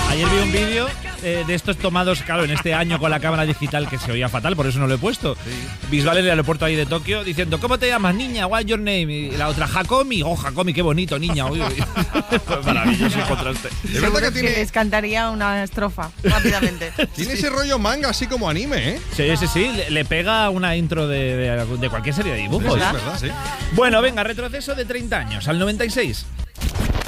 Ayer vi un vídeo de estos tomados, claro, en este año con la cámara digital, que se oía fatal, por eso no lo he puesto. Sí. Visual en el aeropuerto ahí de Tokio, diciendo, ¿cómo te llamas, niña? What's your name? Y la otra, Hakomi. Oh, Hakomi, qué bonito, niña. Uy, uy. Maravilloso contraste. Es verdad que tiene... les cantaría una estrofa rápidamente. Tiene ese rollo manga así como anime, ¿eh? Sí. Le pega una intro de cualquier serie de dibujos. Sí, es verdad, sí. Bueno, venga, retroceso de 30 años, al 96.